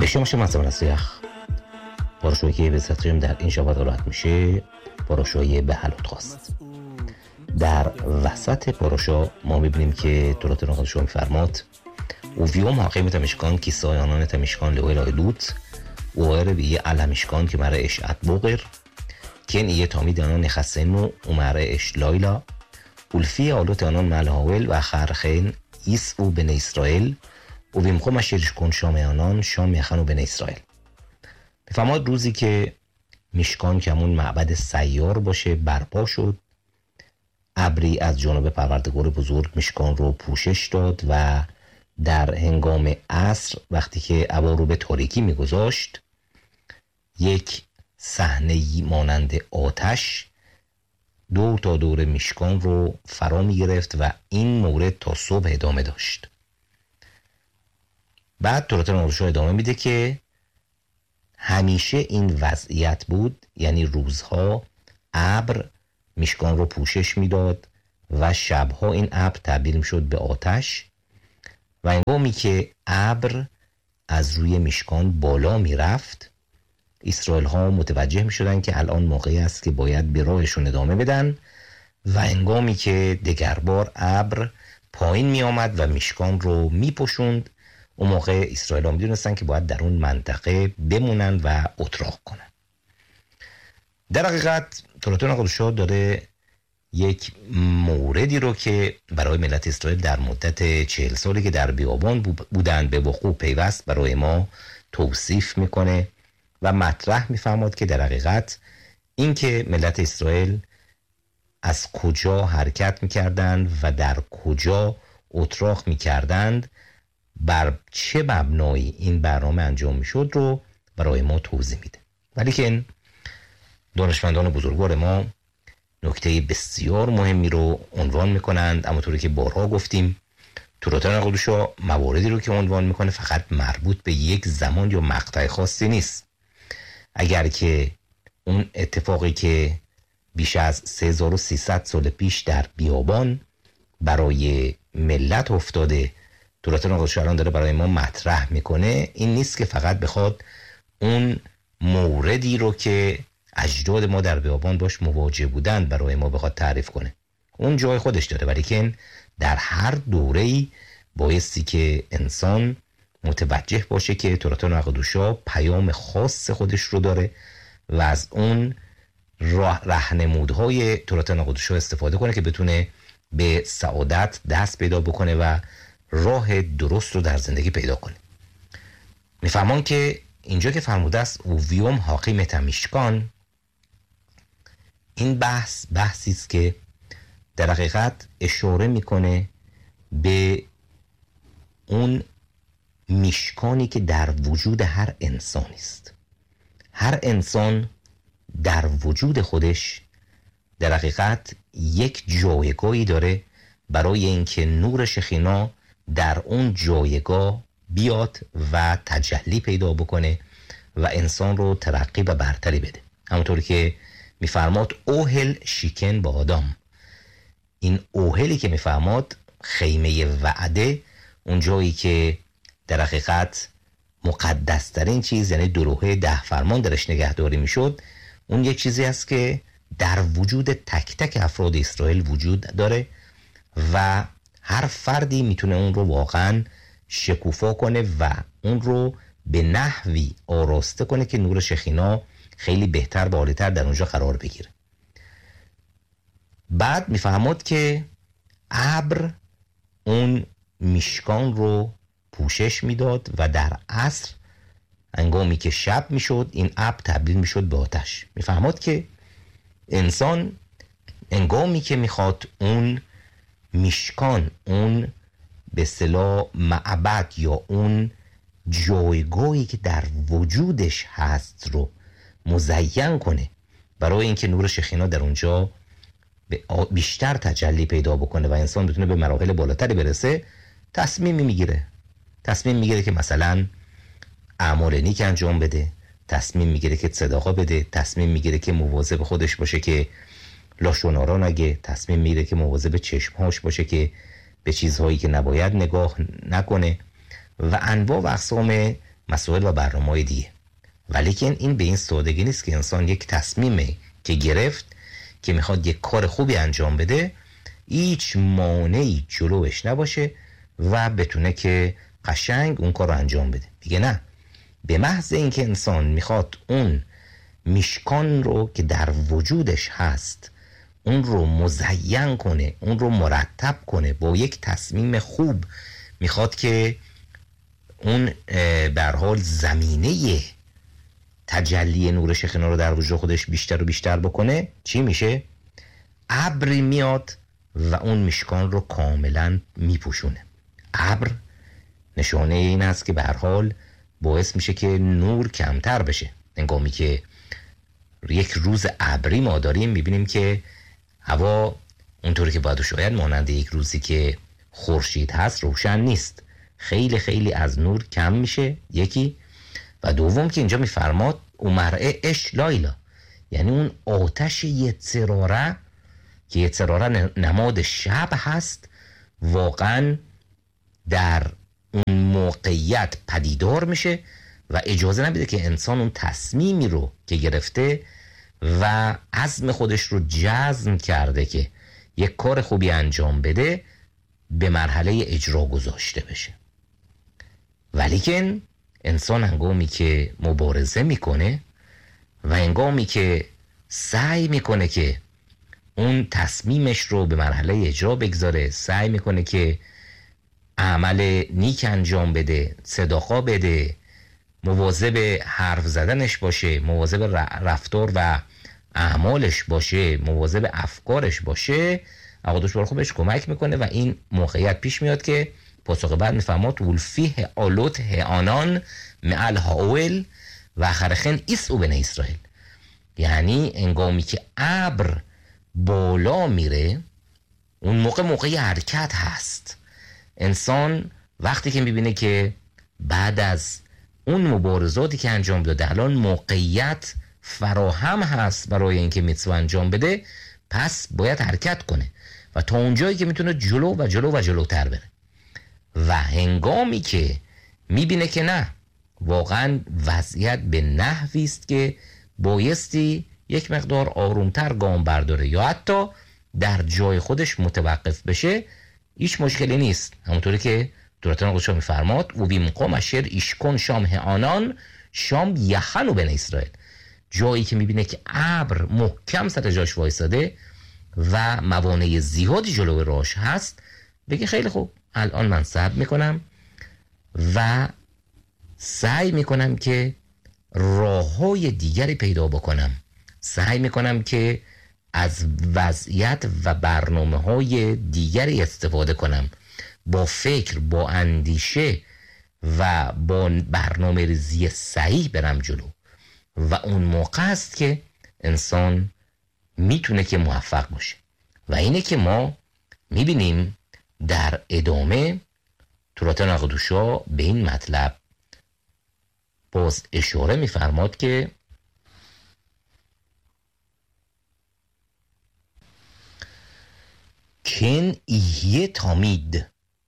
شما مسیح پاراشویی که به ستریم در این شبات راحت میشه پاراشویی به حلوت خواست. در وسط پاراشا ما میبینیم که تورات نقدشو میفرماد و ویوم حاقیم تمشکان کیسای آنان تمشکان لوی لای لوت و غیر بیه علمشکان که مره اش اتبوغر کن ایه تامید آنان نخستنو و مره اش لایلا ولفی آلوت آنان ملهاول و خرخین ایس و بن اسرائیل و بیمخو مشیرش کن شام آنان شام یخن بن اسرائیل. میفرماد روزی که میشکان که همون معبد سیار باشه برپا شد، ابری از جانب پروردگار بزرگ میشکان رو پوشش داد و در هنگام عصر وقتی که ابر رو به تاریکی میگذاشت یک صحنه مانند آتش دور تا دور میشکان رو فرا میگرفت و این مورد تا صبح ادامه داشت. بعد تورات نقدشو ادامه میده که همیشه این وضعیت بود، یعنی روزها ابر میشکان رو پوشش میداد و شبها این ابر تبدیل شد به آتش و هنگامی که ابر از روی میشکان بالا میرفت اسرائیل ها متوجه میشدن که الان موقعی است که باید به راهشون ادامه بدن و هنگامی که دگربار ابر پایین می آمد و میشکان رو میپوشوند اون موقع اسرائیل ها میدونستن که باید در اون منطقه بمونن و اتراق کنن. در حقیقت تورات نقدشو داره یک موردی رو که برای ملت اسرائیل در مدت 40 سالی که در بیابان بودن به وقوع پیوست برای ما توصیف میکنه و مطرح میفرماد که در حقیقت این که ملت اسرائیل از کجا حرکت میکردند و در کجا اتراق میکردند، بر چه مبنایی این برنامه انجام میشد رو برای ما توضیح میده. ولی که این دانشمندان بزرگوار ما نکته بسیار مهمی رو عنوان میکنند، اما طوری که بارها گفتیم تورات نقدشو مواردی رو که عنوان میکنه فقط مربوط به یک زمان یا مقطع خاصی نیست. اگر که اون اتفاقی که بیش از 3300 سال پیش در بیابان برای ملت افتاده تورات نقدشو الان داره برای ما مطرح میکنه، این نیست که فقط بخواد اون موردی رو که اجداد ما در بیابان باش مواجه بودن برای ما بخواد تعریف کنه. اون جای خودش داره، ولی که در هر دوره‌ای بایستی که انسان متوجه باشه که تورات نقدشو پیام خاص خودش رو داره و از اون راهنمودهای تورات نقدشو استفاده کنه که بتونه به سعادت دست پیدا بکنه و راه درست رو در زندگی پیدا کنه. میفهمان که اینجا که فرموده است و ویوم حاقیم میشکان، این بحثی است که در حقیقت اشاره میکنه به اون میشکانی که در وجود هر انسانی است. هر انسان در وجود خودش در حقیقت یک جایگاهی داره برای اینکه نور شخینا در اون جایگاه بیاد و تجلی پیدا بکنه و انسان رو ترقی و برتری بده. همونطور که میفرماد اوهل شیکن با آدم، این اوهلی که میفرماد خیمه وعده، اون جایی که در حقیقت مقدس ترین چیز یعنی دروحه 10 فرمان درش نگهداری میشد، اون یک چیزی است که در وجود تک تک افراد اسرائیل وجود داره و هر فردی میتونه اون رو واقعا شکوفا کنه و اون رو به نحوی آراسته کنه که نور شخینا خیلی بهتر و عالی‌تر در اونجا قرار بگیره. بعد میفهمد که ابر اون میشکان رو پوشش میداد و در عصر هنگامی که شب میشد این ابر تبدیل میشد به آتش. میفهمد که انسان هنگامی که میخواد اون میشکان، اون به اصطلاح معبد یا اون جایگاهی که در وجودش هست رو مزین کنه برای اینکه نور شخینا در اونجا بیشتر تجلی پیدا بکنه و انسان بتونه به مراحل بالاتری برسه، تصمیم میگیره که مثلا اعمال نیک انجام بده، تصمیم میگیره که صدقه بده، تصمیم میگیره که مواظب خودش باشه که لاشونارا نگه، تصمیم میگیره که مواظب چشمهاش باشه که به چیزهایی که نباید نگاه نکنه و انواع و اقسام مسائل و برنامه‌های دیگه. ولیکن این به این سادگی نیست که انسان یک تصمیم که گرفت که میخواد یک کار خوبی انجام بده هیچ مانعی جلوش نباشه و بتونه که قشنگ اون کار رو انجام بده. میگه نه، به محض اینکه انسان میخواد اون میشکان رو که در وجودش هست اون رو مزین کنه، اون رو مرتب کنه، با یک تصمیم خوب میخواد که اون به هر حال زمینه تجلی نور شیخنا رو در وجود خودش بیشتر و بیشتر بکنه، چی میشه؟ ابری میاد و اون میشکان رو کاملا میپوشونه. ابر نشانه این است که به هر حال باعث میشه که نور کمتر بشه. هنگامی که یک روز ابری ما داریم میبینیم که هوا اونطوری که باید و شاید مانند یک روزی که خورشید هست روشن نیست، خیلی خیلی از نور کم میشه. یکی و دوم که اینجا میفرماد او مرعه اش لایلا، یعنی اون آتش یتسراره که یتسراره نماد شب هست واقعا در اون موقعیت پدیدار میشه و اجازه نمیده که انسان اون تصمیمی رو که گرفته و عزم خودش رو جزم کرده که یک کار خوبی انجام بده به مرحله اجرا گذاشته بشه. ولیکن انسان هنگامی که مبارزه میکنه و هنگامی که سعی میکنه که اون تصمیمش رو به مرحله اجرا بگذاره، سعی میکنه که عمل نیک انجام بده، صدقه بده، مواظب حرف زدنش باشه، مواظب رفتار و اعمالش باشه، مواظب افکارش باشه، اقادش برخو بهش کمک میکنه و این موقعیت پیش میاد که پاسخ بعد میفهمد ولفیه آلوت هانان معل هاول و خرخن ایسو بن اسرائیل، یعنی انگامی که ابر بالا میره اون موقع حرکت هست. انسان وقتی که میبینه که بعد از اون مبارزاتی که انجام داده الان موقعیت فراهم هست برای اینکه میتسو انجام بده، پس باید حرکت کنه و تا اونجایی که میتونه جلو و جلو و جلوتر بره. و هنگامی که میبینه که نه، واقعا وضعیت به نحوی است که بایستی یک مقدار آرومتر گام برداره یا حتی در جای خودش متوقف بشه، هیچ مشکلی نیست. همونطوری که دورتان قدشا میفرماد و بیمقام اشر ایشکن شام آنان شام یخنو بن اسرائیل، جایی که میبینه که ابر محکم سر جاش وایساده و موانع زیادی جلو راهش هست، بگه خیلی خوب الان من صبر میکنم و سعی میکنم که راههای دیگری پیدا بکنم، سعی میکنم که از وضعیت و برنامه‌های دیگری استفاده کنم، با فکر، با اندیشه و با برنامه ریزی صحیح برم جلو و اون موقع است که انسان میتونه که موفق باشه. و اینه که ما میبینیم در ادامه توراتان اقدوشا به این مطلب باز اشاره میفرماد که کن ایه تامید،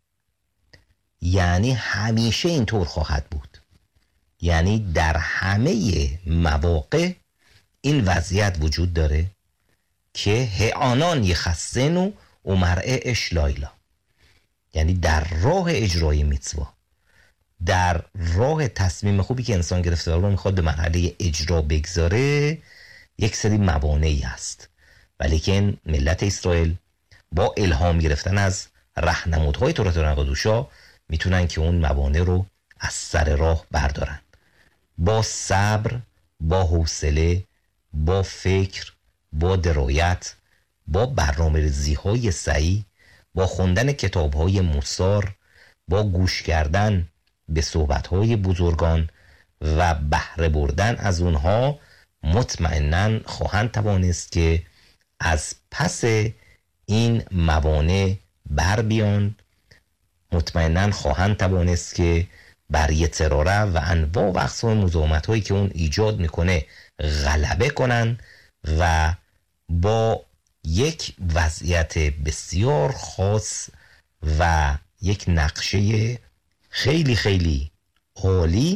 یعنی همیشه اینطور خواهد بود، یعنی در همه مواقع این وضعیت وجود داره که هیانان یخسنو و مرعه اش لایلا، یعنی در راه اجرای میتسوا، در راه تصمیم خوبی که انسان گرفته رو میخواد به مرحله اجرا بگذاره، یک سری موانعی هست. ولیکن ملت اسرائیل با الهام گرفتن از راهنمودهای تورات اقدوشا میتونن که اون موانع رو از سر راه بردارن، با صبر، با حوصله، با فکر، با درایت، با برنامه‌ریزی‌های صحیح، با خوندن کتاب‌های مصار، با گوش کردن به صحبت‌های بزرگان و بهره بردن از اونها، مطمئناً خواهند توانست که از پس این موانع بر بیان، مطمئناً خواهند توانست که بر یتسراره و انواع و اقسام مزاحمت هایی که اون ایجاد میکنه غلبه کنن و با یک وضعیت بسیار خاص و یک نقشه خیلی خیلی عالی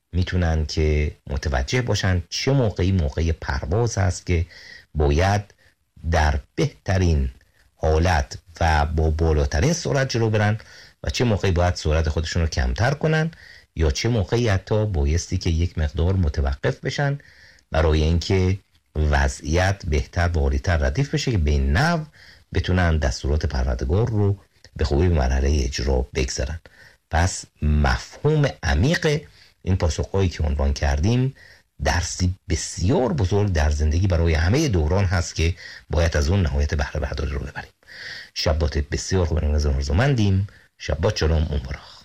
میتونن که متوجه باشن چه موقع پرواز هست که باید در بهترین حالت و با بالاترین سرعت جلو برن و چه موقعی باید سرعت خودشون رو کمتر کنن یا چه موقعی حتی بایستی که یک مقدار متوقف بشن برای اینکه وضعیت بهتر و عالی‌تر ردیف بشه که به این نحو بتونن دستورات پروردگار رو به خوبی به مرحله اجرا بگذارن. پس مفهوم عمیق این پاسخهایی که عنوان کردیم درسی بسیار بزرگ در زندگی برای همه دوران هست که باید از اون نهایت بهره برداری رو ببریم. شبات بسیار خوب، نظر آرزومندیم. شبات شلوم، اون براخ.